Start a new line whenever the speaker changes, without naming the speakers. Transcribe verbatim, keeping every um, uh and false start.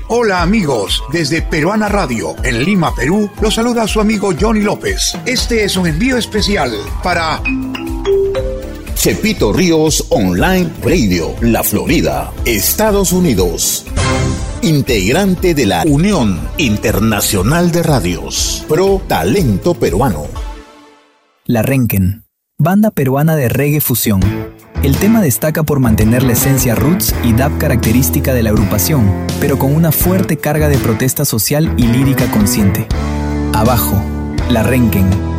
Hola amigos, desde Peruana Radio, en Lima, Perú, los saluda su amigo Johnny López. Este es un envío especial para
Chepito Ríos Online Radio, La Florida, Estados Unidos. Integrante de la Unión Internacional de Radios, Pro Talento Peruano.
La Renken, banda peruana de reggae fusión. El tema destaca por mantener la esencia roots y dub característica de la agrupación, pero con una fuerte carga de protesta social y lírica consciente. Abajo, La Renken.